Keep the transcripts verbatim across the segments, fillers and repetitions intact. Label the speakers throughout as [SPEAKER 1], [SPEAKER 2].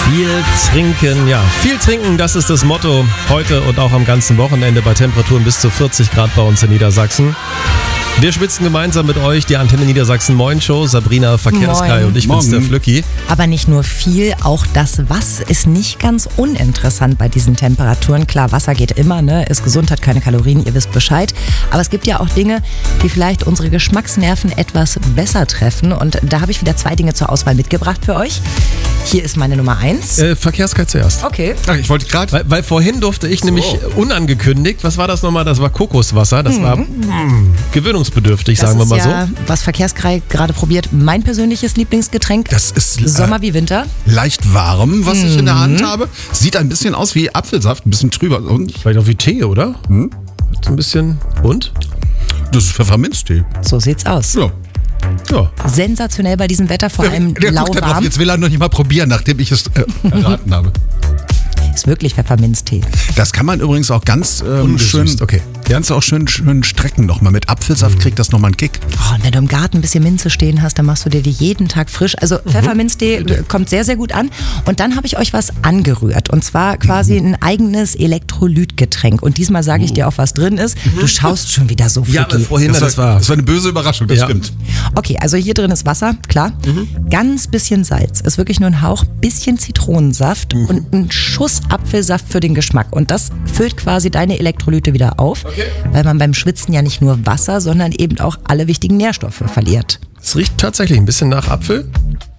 [SPEAKER 1] Viel trinken, ja. Viel trinken, das ist das Motto heute und auch am ganzen Wochenende bei Temperaturen bis zu vierzig Grad bei uns in Niedersachsen. Wir schwitzen gemeinsam mit euch die Antenne Niedersachsen Moin Show. Sabrina Verkehrskai und ich bin's, der Flücki.
[SPEAKER 2] Aber nicht nur viel, auch das Was ist nicht ganz uninteressant bei diesen Temperaturen. Klar, Wasser geht immer, ne? Ist gesund, hat keine Kalorien, ihr wisst Bescheid. Aber es gibt ja auch Dinge, die vielleicht unsere Geschmacksnerven etwas besser treffen. Und da habe ich wieder zwei Dinge zur Auswahl mitgebracht für euch. Hier ist meine Nummer eins.
[SPEAKER 1] Äh, Verkehrskai zuerst.
[SPEAKER 2] Okay.
[SPEAKER 3] Ach, ich wollte gerade...
[SPEAKER 1] Weil, weil vorhin durfte ich so. nämlich unangekündigt, was war das nochmal? Das war Kokoswasser. Das mhm. war mh, gewöhnungsbedürftig,
[SPEAKER 2] das
[SPEAKER 1] sagen wir mal so.
[SPEAKER 2] Ja, was Verkehrskai gerade probiert, mein persönliches Lieblingsgetränk.
[SPEAKER 3] Das ist äh,
[SPEAKER 2] Sommer wie Winter.
[SPEAKER 3] Leicht warm, was mhm. ich in der Hand habe. Sieht ein bisschen aus wie Apfelsaft, ein bisschen trüber. Und
[SPEAKER 1] vielleicht auch wie Tee, oder? Hm? Ein bisschen. Und?
[SPEAKER 3] Das ist Pfefferminztee.
[SPEAKER 2] So sieht's aus.
[SPEAKER 3] Ja.
[SPEAKER 2] Ja. Sensationell bei diesem Wetter, vor allem
[SPEAKER 3] der, der
[SPEAKER 2] lauwarm.
[SPEAKER 3] Jetzt will er noch nicht mal probieren, nachdem ich es äh, erraten habe.
[SPEAKER 2] Ist wirklich Pfefferminztee.
[SPEAKER 3] Das kann man übrigens auch ganz ähm, schön,
[SPEAKER 1] okay.
[SPEAKER 3] ganz auch schön, schön strecken nochmal. Mit Apfelsaft mhm. kriegt das nochmal einen Kick.
[SPEAKER 2] Oh, und wenn du im Garten ein bisschen Minze stehen hast, dann machst du dir die jeden Tag frisch. Also mhm. Pfefferminztee kommt sehr, sehr gut an. Und dann habe ich euch was angerührt. Und zwar quasi mhm. ein eigenes Elektrolytgetränk. Und diesmal sage ich dir auch, was drin ist. Du schaust schon wieder so, Flücki.
[SPEAKER 1] Ja, aber vorhin, das,
[SPEAKER 3] das,
[SPEAKER 1] war,
[SPEAKER 3] war, das war eine böse Überraschung, das
[SPEAKER 1] ja.
[SPEAKER 3] stimmt.
[SPEAKER 2] Okay, also hier drin ist Wasser, klar. Mhm. Ganz bisschen Salz. Ist wirklich nur ein Hauch. Bisschen Zitronensaft mhm. und ein Schuss Apfelsaft für den Geschmack. Und das füllt quasi deine Elektrolyte wieder auf, okay. weil man beim Schwitzen ja nicht nur Wasser, sondern eben auch alle wichtigen Nährstoffe verliert.
[SPEAKER 1] Es riecht tatsächlich ein bisschen nach Apfel.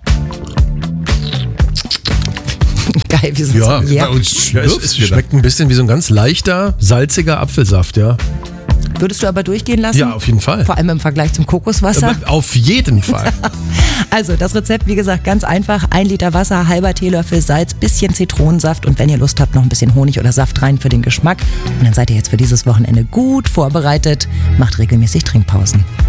[SPEAKER 2] Geil, wie so
[SPEAKER 3] ja,
[SPEAKER 2] ja.
[SPEAKER 3] bei uns
[SPEAKER 1] ja, es, es schmeckt ein bisschen wie so ein ganz leichter, salziger Apfelsaft, ja.
[SPEAKER 2] Würdest du aber durchgehen lassen?
[SPEAKER 1] Ja, auf jeden Fall.
[SPEAKER 2] Vor allem im Vergleich zum Kokoswasser?
[SPEAKER 1] Aber auf jeden Fall.
[SPEAKER 2] Also das Rezept, wie gesagt, ganz einfach. Ein Liter Wasser, halber Teelöffel Salz, bisschen Zitronensaft und wenn ihr Lust habt, noch ein bisschen Honig oder Saft rein für den Geschmack. Und dann seid ihr jetzt für dieses Wochenende gut vorbereitet. Macht regelmäßig Trinkpausen.